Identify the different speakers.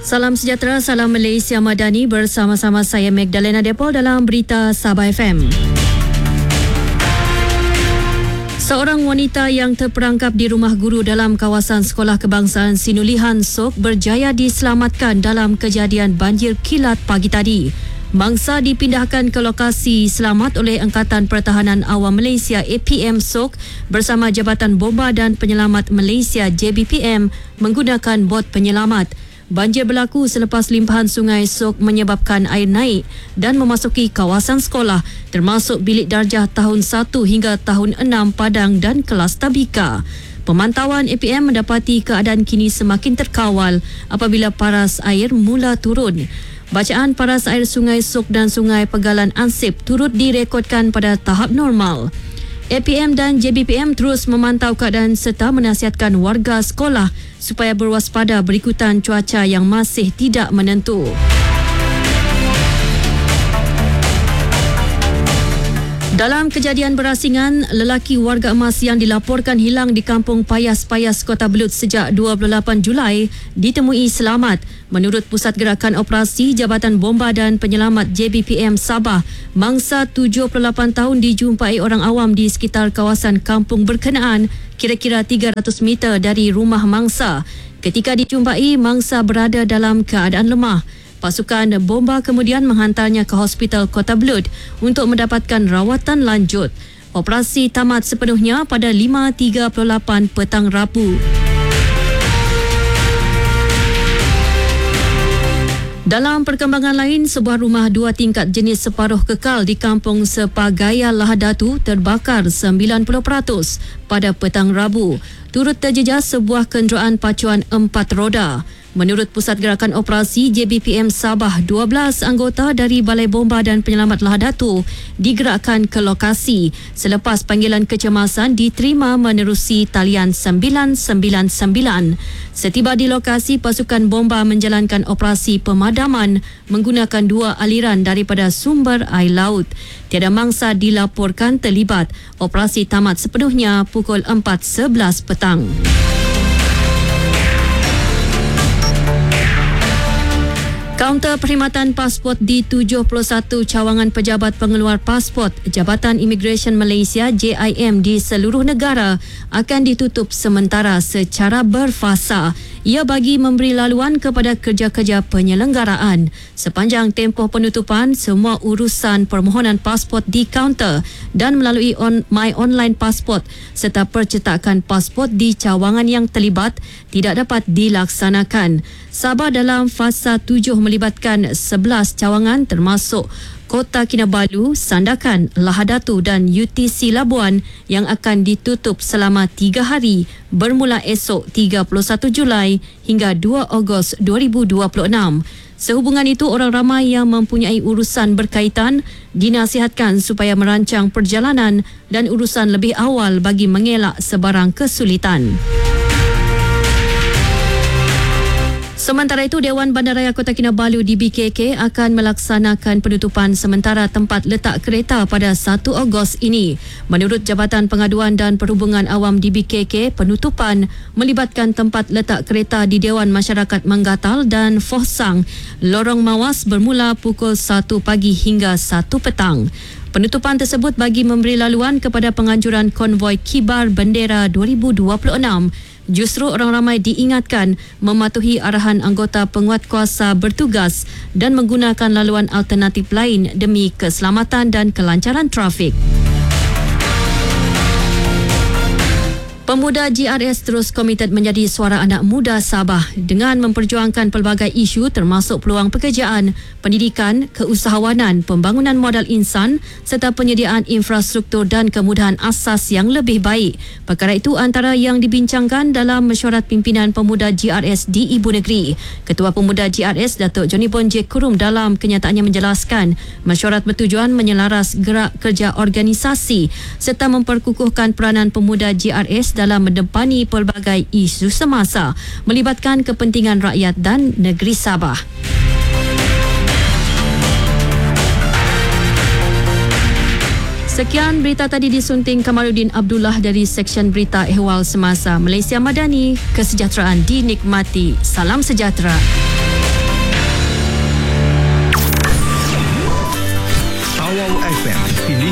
Speaker 1: Salam sejahtera, salam Malaysia Madani, bersama-sama saya Magdalena Depol dalam Berita Sabah FM. Seorang wanita yang terperangkap di rumah guru dalam kawasan Sekolah Kebangsaan Sinulihan Sok berjaya diselamatkan dalam kejadian banjir kilat pagi tadi. Mangsa dipindahkan ke lokasi selamat oleh Angkatan Pertahanan Awam Malaysia APM Sok bersama Jabatan Bomba dan Penyelamat Malaysia JBPM menggunakan bot penyelamat. Banjir berlaku selepas limpahan sungai Sok menyebabkan air naik dan memasuki kawasan sekolah termasuk bilik darjah tahun 1 hingga tahun 6 Padang dan kelas tabika. Pemantauan APM mendapati keadaan kini semakin terkawal apabila paras air mula turun. Bacaan paras air Sungai Sok dan Sungai Pegalan Ansip turut direkodkan pada tahap normal. APM dan JBPM terus memantau keadaan serta menasihatkan warga sekolah supaya berwaspada berikutan cuaca yang masih tidak menentu. Dalam kejadian berasingan, lelaki warga emas yang dilaporkan hilang di kampung Payas-Payas Kota Belud sejak 28 Julai ditemui selamat. Menurut Pusat Gerakan Operasi Jabatan Bomba dan Penyelamat JBPM Sabah, mangsa 78 tahun dijumpai orang awam di sekitar kawasan kampung berkenaan, kira-kira 300 meter dari rumah mangsa. Ketika dijumpai, mangsa berada dalam keadaan lemah. Pasukan bomba kemudian menghantarnya ke Hospital Kota Belud untuk mendapatkan rawatan lanjut. Operasi tamat sepenuhnya pada 5.38 petang Rabu. Dalam perkembangan lain, sebuah rumah 2 tingkat jenis separuh kekal di kampung Sepagaya Lahadatu terbakar 90% pada petang Rabu. Turut terjejas sebuah kenderaan pacuan 4 roda. Menurut Pusat Gerakan Operasi JBPM Sabah, 12 anggota dari Balai Bomba dan Penyelamat Lahadatu digerakkan ke lokasi selepas panggilan kecemasan diterima menerusi talian 999. Setiba di lokasi, pasukan bomba menjalankan operasi pemadaman menggunakan 2 aliran daripada sumber air laut. Tiada mangsa dilaporkan terlibat. Operasi tamat sepenuhnya pukul 4.11 petang. Kaunter perkhidmatan pasport di 71 cawangan pejabat pengeluar pasport Jabatan Imigresen Malaysia JIM di seluruh negara akan ditutup sementara secara berfasa. Ia bagi memberi laluan kepada kerja-kerja penyelenggaraan. Sepanjang tempoh penutupan, semua urusan permohonan pasport di kaunter dan melalui My Online Passport serta percetakan pasport di cawangan yang terlibat tidak dapat dilaksanakan. Sabah dalam fasa 7 melibatkan 11 cawangan termasuk Kota Kinabalu, Sandakan, Lahadatu dan UTC Labuan yang akan ditutup selama 3 hari bermula esok 31 Julai hingga 2 Ogos 2026. Sehubungan itu, orang ramai yang mempunyai urusan berkaitan dinasihatkan supaya merancang perjalanan dan urusan lebih awal bagi mengelak sebarang kesulitan. Sementara itu, Dewan Bandaraya Kota Kinabalu DBKK akan melaksanakan penutupan sementara tempat letak kereta pada 1 Ogos ini. Menurut Jabatan Pengaduan dan Perhubungan Awam DBKK, penutupan melibatkan tempat letak kereta di Dewan Masyarakat Manggatal dan Fohsang, Lorong Mawas bermula pukul 1 pagi hingga 1 petang. Penutupan tersebut bagi memberi laluan kepada penganjuran konvoi Kibar Bendera 2026. Justru orang ramai diingatkan mematuhi arahan anggota penguatkuasa bertugas dan menggunakan laluan alternatif lain demi keselamatan dan kelancaran trafik. Pemuda GRS terus komited menjadi suara anak muda Sabah dengan memperjuangkan pelbagai isu termasuk peluang pekerjaan, pendidikan, keusahawanan, pembangunan modal insan serta penyediaan infrastruktur dan kemudahan asas yang lebih baik. Perkara itu antara yang dibincangkan dalam mesyuarat pimpinan pemuda GRS di Ibu Negeri. Ketua Pemuda GRS Datuk Johnny Bonje Kurum dalam kenyataannya menjelaskan mesyuarat bertujuan menyelaras gerak kerja organisasi serta memperkukuhkan peranan pemuda GRS dalam mendepani pelbagai isu semasa melibatkan kepentingan rakyat dan negeri Sabah. Sekian berita tadi disunting Kamaluddin Abdullah dari Seksyen Berita Ehwal Semasa. Malaysia Madani, kesejahteraan dinikmati. Salam sejahtera.
Speaker 2: Awau FM. Pilih